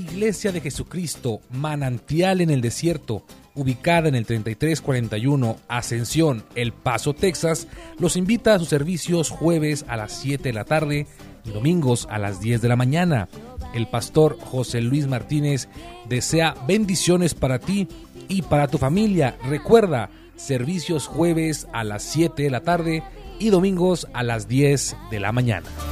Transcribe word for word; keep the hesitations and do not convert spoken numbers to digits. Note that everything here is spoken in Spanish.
Iglesia de Jesucristo, Manantial en el Desierto, ubicada en el treinta y tres cuarenta y uno Ascensión, El Paso, Texas, los invita a sus servicios jueves a las siete de la tarde y domingos a las diez de la mañana. El pastor José Luis Martínez desea bendiciones para ti y para tu familia. Recuerda, servicios jueves a las siete de la tarde y domingos a las diez de la mañana.